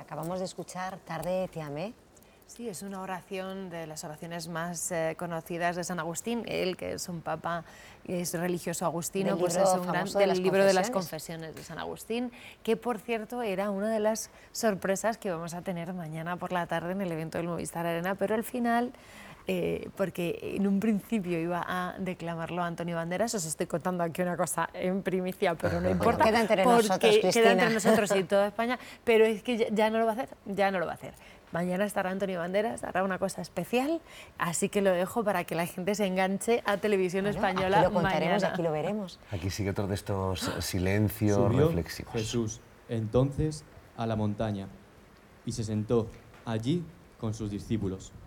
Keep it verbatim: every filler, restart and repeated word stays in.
Acabamos de escuchar Tarde Te Amé. Sí, es una oración de las oraciones más eh, conocidas de San Agustín. Él, que es un papa, es religioso agustino, Del pues libro es un gran, famoso de del las libro de las confesiones. confesiones de San Agustín, que por cierto era una de las sorpresas que vamos a tener mañana por la tarde en el evento del Movistar Arena, pero al final, eh, porque en un principio iba a declamarlo Antonio Banderas, os estoy contando aquí una cosa en primicia, pero no importa, Bueno, queda entre porque nosotros, Cristina. queda entre nosotros y toda España, pero es que ya, ya no lo va a hacer, ya no lo va a hacer. Mañana estará Antonio Banderas, hará una cosa especial, así que lo dejo para que la gente se enganche a Televisión Bueno, Española aquí lo contaremos, mañana. aquí lo veremos. Aquí sigue otro de estos silencios Subió reflexivos. Jesús entonces a la montaña y se sentó allí con sus discípulos.